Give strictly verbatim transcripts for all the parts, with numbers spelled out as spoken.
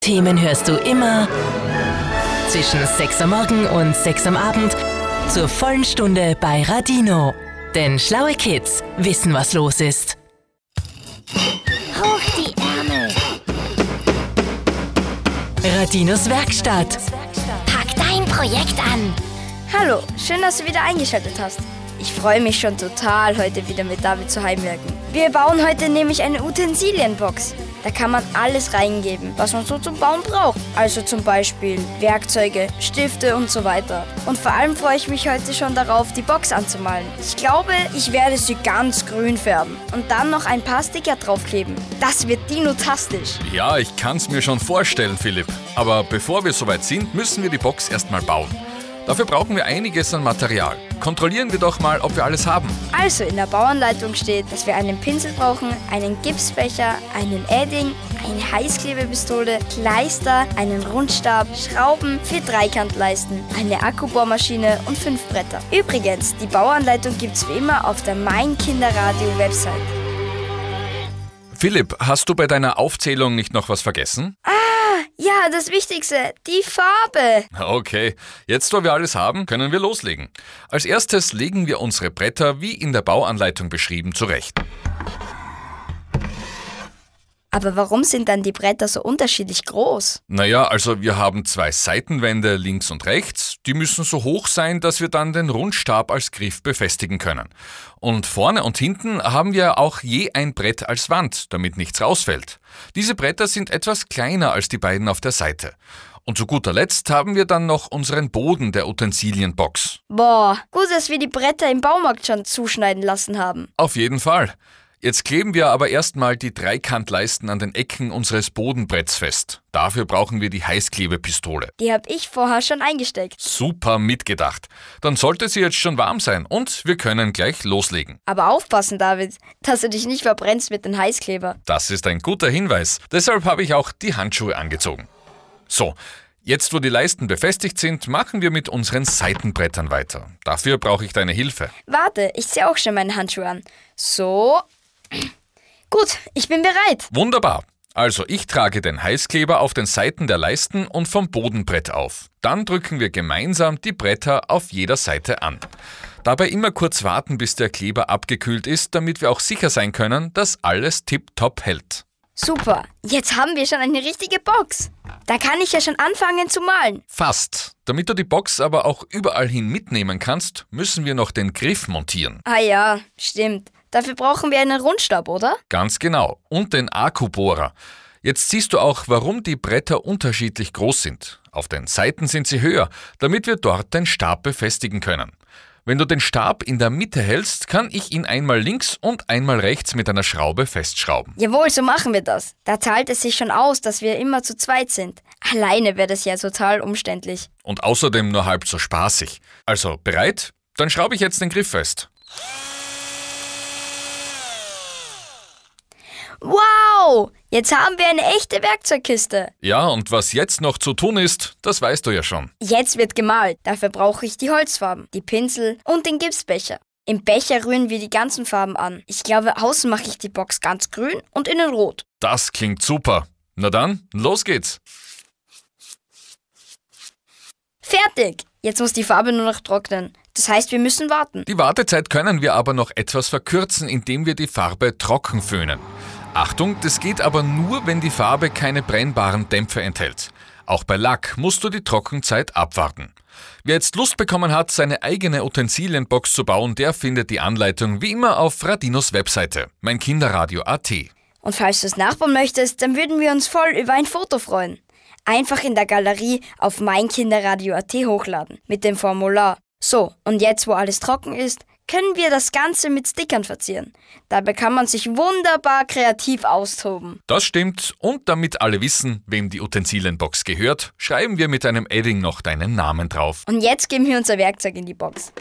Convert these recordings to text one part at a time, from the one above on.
Themen hörst du immer zwischen sechs am Morgen und sechs am Abend zur vollen Stunde bei Radino. Denn schlaue Kids wissen, was los ist. Hoch die Ärmel. Radinos Werkstatt. Pack dein Projekt an. Hallo, schön, dass du wieder eingeschaltet hast. Ich freue mich schon total, heute wieder mit David zu heimwerken. Wir bauen heute nämlich eine Utensilienbox. Da kann man alles reingeben, was man so zum Bauen braucht. Also zum Beispiel Werkzeuge, Stifte und so weiter. Und vor allem freue ich mich heute schon darauf, die Box anzumalen. Ich glaube, ich werde sie ganz grün färben und dann noch ein paar Sticker draufkleben. Das wird dinotastisch. Ja, ich kann's mir schon vorstellen, Philipp. Aber bevor wir soweit sind, müssen wir die Box erstmal bauen. Dafür brauchen wir einiges an Material. Kontrollieren wir doch mal, ob wir alles haben. Also in der Bauanleitung steht, dass wir einen Pinsel brauchen, einen Gipsbecher, einen Edding, eine Heißklebepistole, Kleister, einen Rundstab, Schrauben, vier Dreikantleisten, eine Akkubohrmaschine und fünf Bretter. Übrigens, die Bauanleitung gibt's wie immer auf der Mein Kinderradio-Website. Philipp, hast du bei deiner Aufzählung nicht noch was vergessen? Ja, das Wichtigste, die Farbe. Okay, jetzt wo wir alles haben, können wir loslegen. Als erstes legen wir unsere Bretter, wie in der Bauanleitung beschrieben, zurecht. Aber warum sind dann die Bretter so unterschiedlich groß? Naja, also wir haben zwei Seitenwände links und rechts. Die müssen so hoch sein, dass wir dann den Rundstab als Griff befestigen können. Und vorne und hinten haben wir auch je ein Brett als Wand, damit nichts rausfällt. Diese Bretter sind etwas kleiner als die beiden auf der Seite. Und zu guter Letzt haben wir dann noch unseren Boden der Utensilienbox. Boah, gut, dass wir die Bretter im Baumarkt schon zuschneiden lassen haben. Auf jeden Fall. Jetzt kleben wir aber erstmal die Dreikantleisten an den Ecken unseres Bodenbretts fest. Dafür brauchen wir die Heißklebepistole. Die habe ich vorher schon eingesteckt. Super mitgedacht. Dann sollte sie jetzt schon warm sein und wir können gleich loslegen. Aber aufpassen, David, dass du dich nicht verbrennst mit dem Heißkleber. Das ist ein guter Hinweis. Deshalb habe ich auch die Handschuhe angezogen. So, jetzt wo die Leisten befestigt sind, machen wir mit unseren Seitenbrettern weiter. Dafür brauche ich deine Hilfe. Warte, ich ziehe auch schon meine Handschuhe an. So. Gut, ich bin bereit. Wunderbar. Also ich trage den Heißkleber auf den Seiten der Leisten und vom Bodenbrett auf. Dann drücken wir gemeinsam die Bretter auf jeder Seite an. Dabei immer kurz warten, bis der Kleber abgekühlt ist, damit wir auch sicher sein können, dass alles tipptopp hält. Super, jetzt haben wir schon eine richtige Box. Da kann ich ja schon anfangen zu malen. Fast. Damit du die Box aber auch überall hin mitnehmen kannst, müssen wir noch den Griff montieren. Ah ja, stimmt. Dafür brauchen wir einen Rundstab, oder? Ganz genau. Und den Akkubohrer. Jetzt siehst du auch, warum die Bretter unterschiedlich groß sind. Auf den Seiten sind sie höher, damit wir dort den Stab befestigen können. Wenn du den Stab in der Mitte hältst, kann ich ihn einmal links und einmal rechts mit einer Schraube festschrauben. Jawohl, so machen wir das. Da zahlt es sich schon aus, dass wir immer zu zweit sind. Alleine wäre das ja total umständlich. Und außerdem nur halb so spaßig. Also, bereit? Dann schraube ich jetzt den Griff fest. Wow! Jetzt haben wir eine echte Werkzeugkiste. Ja, und was jetzt noch zu tun ist, das weißt du ja schon. Jetzt wird gemalt. Dafür brauche ich die Holzfarben, die Pinsel und den Gipsbecher. Im Becher rühren wir die ganzen Farben an. Ich glaube, außen mache ich die Box ganz grün und innen rot. Das klingt super. Na dann, los geht's. Fertig! Jetzt muss die Farbe nur noch trocknen. Das heißt, wir müssen warten. Die Wartezeit können wir aber noch etwas verkürzen, indem wir die Farbe trocken föhnen. Achtung, das geht aber nur, wenn die Farbe keine brennbaren Dämpfe enthält. Auch bei Lack musst du die Trockenzeit abwarten. Wer jetzt Lust bekommen hat, seine eigene Utensilienbox zu bauen, der findet die Anleitung wie immer auf Radinos Webseite, mein Kinderradio punkt at. Und falls du es nachbauen möchtest, dann würden wir uns voll über ein Foto freuen. Einfach in der Galerie auf mein Kinderradio punkt at hochladen mit dem Formular. So, und jetzt, wo alles trocken ist, können wir das Ganze mit Stickern verzieren. Dabei kann man sich wunderbar kreativ austoben. Das stimmt. Und damit alle wissen, wem die Utensilienbox gehört, schreiben wir mit einem Edding noch deinen Namen drauf. Und jetzt geben wir unser Werkzeug in die Box.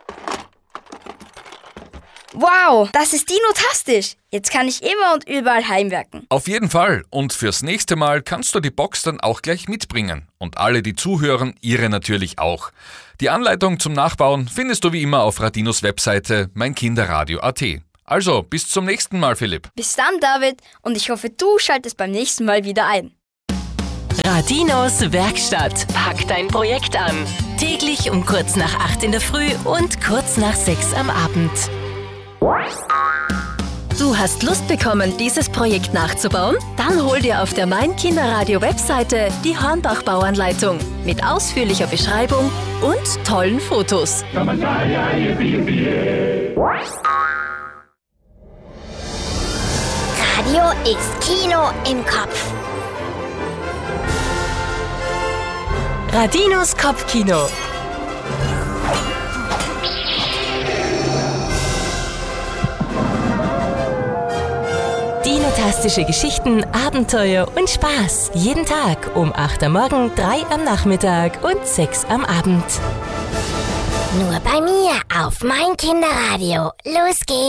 Wow, das ist dinotastisch. Jetzt kann ich immer und überall heimwerken. Auf jeden Fall. Und fürs nächste Mal kannst du die Box dann auch gleich mitbringen. Und alle, die zuhören, ihre natürlich auch. Die Anleitung zum Nachbauen findest du wie immer auf Radinos Webseite mein Kinderradio punkt at. Also, bis zum nächsten Mal, Philipp. Bis dann, David. Und ich hoffe, du schaltest beim nächsten Mal wieder ein. Radinos Werkstatt. Pack dein Projekt an. Täglich um kurz nach acht in der Früh und kurz nach sechs am Abend. Du hast Lust bekommen, dieses Projekt nachzubauen? Dann hol dir auf der Mein Kinderradio Webseite die Hornbach-Bauanleitung mit ausführlicher Beschreibung und tollen Fotos. Radio ist Kino im Kopf. Radinos Kopfkino. Dinotastische Geschichten, Abenteuer und Spaß. Jeden Tag um acht am Morgen, drei am Nachmittag und sechs am Abend. Nur bei mir auf Mein Kinderradio. Los geht's.